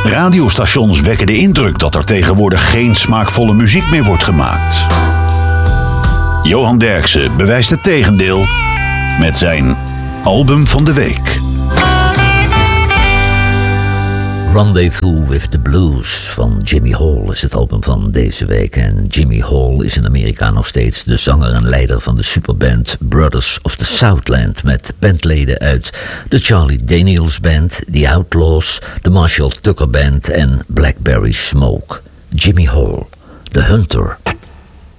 Radiostations wekken de indruk dat er tegenwoordig geen smaakvolle muziek meer wordt gemaakt. Johan Derksen bewijst het tegendeel met zijn album van de week. Rendezvous with the Blues van Jimmy Hall is het album van deze week. En Jimmy Hall is in Amerika nog steeds de zanger en leider van de superband Brothers of the Southland, met bandleden uit de Charlie Daniels Band, The Outlaws, de Marshall Tucker Band en Blackberry Smoke. Jimmy Hall, The Hunter.